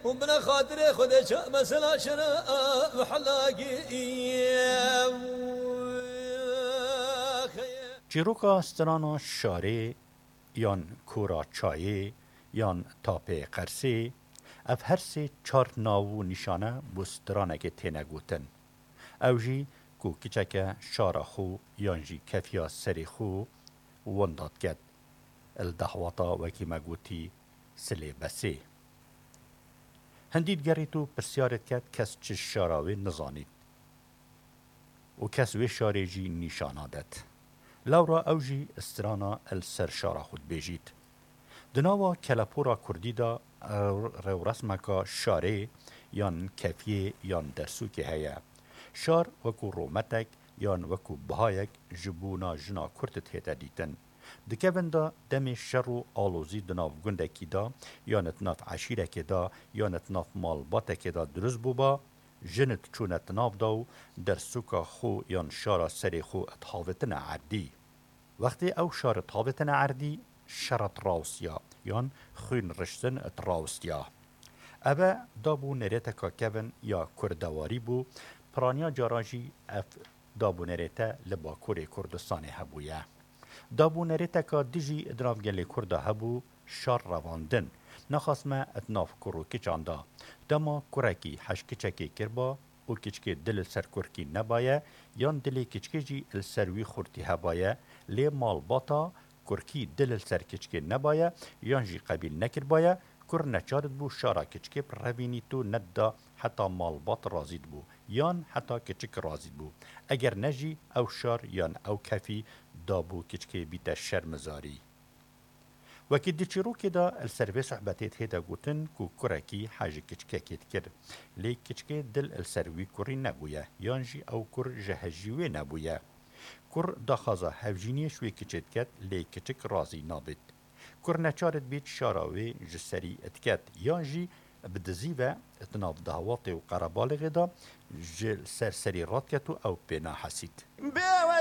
ومن خاطر خودش مثلا شنا محلاقي چیروکا استرانا شاره یان کورا چایه یان تاپه قرسه اف هر سه چار ناو نشانه بسترانه که تینه گوتن. او جی کو کچک شارا خو یان جی کفیا سری خو ونداد کد. الدهواتا وکی مگوتی سلی بسه. هندید گری تو پرسیارت کد کس چه شاراوی نزانید. و کس وی شاره جی نشانه داد. لورا اوجی استرانا السر شارا خود بیجید. دناوا کلپورا کردی دا رو رسمکا شاره یان کفیه یان درسوکی هیا. شار وکو رومتک یان وکو بهایک جبونا جنا کرتت هیتا دیتن. دکوین دا دم شر و آلوزی دناف گندکی دا یان اتناف عشیرکی دا یان اتناف مالباتکی دا درست بوبا جنت چونت ناف داو در سوکا خو یان شارا سری خو اتحاوتن عردی. وقتی او شار اتحاوتن عردی شرط راوسیا یان خوین رشتن ات راوسیا. اوه دابو نریتکا کون یا کردواری بو پرانیا جاراجی اف دابو نریتا لباکور کردستان هبویه. دابو نریتکا دیجی ادراف گلی کرده هبو شار رواندن. نخاسمه اتناف کرو کچاندا. دما کرکی حش کچکی کربا او کچکی دل سر کرکی نبایه یان دل کچکی جی السروی خورتی هبایه لی مال باتا کرکی دل سر کچکی نبایه یان جی قبیل نکر بایه کر نچارد بو شارا کچکی پر روینی تو ندا حتی مال بات رازید بو یان حتی کچک رازید بو اگر نجی او شار یان او کفی دابو کچکی بیتا شرمزاری. وکی دیچیروکی دا السروی صحبتیت هیدا گوتن کو کرکی حاج کچکه کت کر. لی کچکه دل السروی کری نبویه یانجی او کر جهجیوی نبویه. کر داخازا هفجینی شوی کچت کت لی کچک رازی نابد. کر نچارد بیت شاراوی جسری اتکت یانجی بدزی و اتناف دهوات و قربالغ دا جل سرسری رات کتو او پینا حسید.